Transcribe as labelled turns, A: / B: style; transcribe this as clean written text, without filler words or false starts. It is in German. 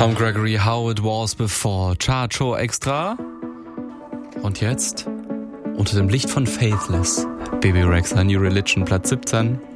A: Tom Gregory, How It Was Before. Chart Show Extra. Und jetzt, unter dem Licht von Faithless, Baby Rexha, New Religion, Platz 17.